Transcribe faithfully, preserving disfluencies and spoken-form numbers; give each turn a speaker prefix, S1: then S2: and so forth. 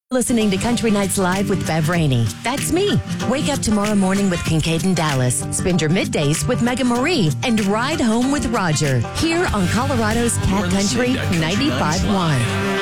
S1: Listening to Country Nights Live with Bev Rainey. That's me. Wake up tomorrow morning with Kincaid and Dallas. Spend your middays with Mega Marie and ride home with Roger. Here on Colorado's Cat Country ninety-five point one.